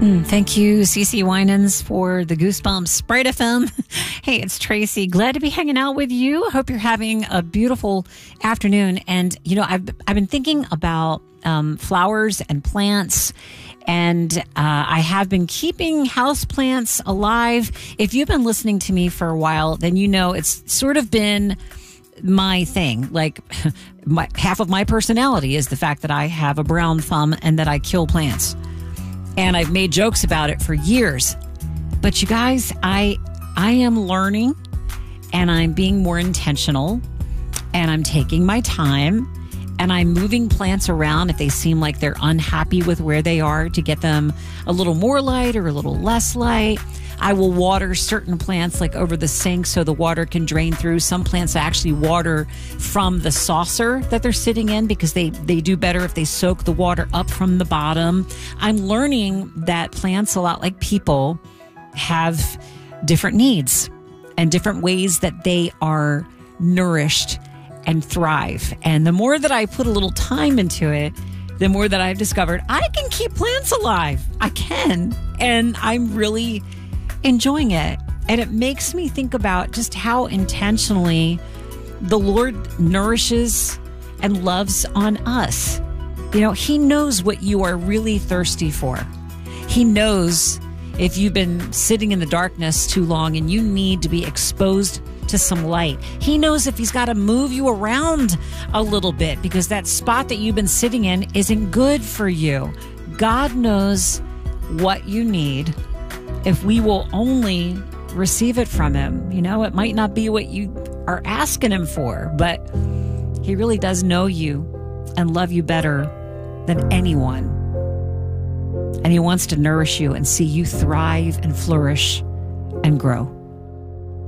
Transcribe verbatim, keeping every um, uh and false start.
Mm, thank you, Cece Winans, for the Goosebumps Sprite F M. Hey, it's Tracy. Glad to be hanging out with you. Hope you're having a beautiful afternoon. And, you know, I've, I've been thinking about um, flowers and plants, and uh, I have been keeping houseplants alive. If you've been listening to me for a while, then you know it's sort of been my thing. Like, my, half of my personality is the fact that I have a brown thumb and that I kill plants. And I've made jokes about it for years. But you guys, I I am learning, and I'm being more intentional, and I'm taking my time, and I'm moving plants around if they seem like they're unhappy with where they are, to get them a little more light or a little less light. I will water certain plants like over the sink so the water can drain through. Some plants I actually water from the saucer that they're sitting in because they, they do better if they soak the water up from the bottom. I'm learning that plants, a lot like people, have different needs and different ways that they are nourished and thrive. And the more that I put a little time into it, the more that I've discovered I can keep plants alive. I can. And I'm really enjoying it. And it makes me think about just how intentionally the Lord nourishes and loves on us. You know, He knows what you are really thirsty for. He knows if you've been sitting in the darkness too long and you need to be exposed to some light. He knows if He's got to move you around a little bit because that spot that you've been sitting in isn't good for you. God knows what you need if we will only receive it from Him. You know, it might not be what you are asking Him for, but He really does know you and love you better than anyone. And He wants to nourish you and see you thrive and flourish and grow.